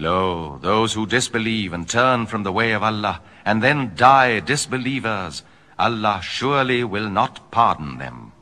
Lo, those who disbelieve and turn from the way of Allah, and then die disbelievers, Allah surely will not pardon them.